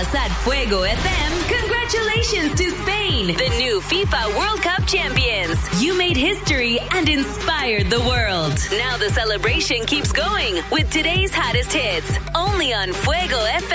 us at Fuego FM, congratulations to Spain, the new FIFA World Cup champions. You made history and inspired the world. Now the celebration keeps going with today's hottest hits, only on Fuego FM.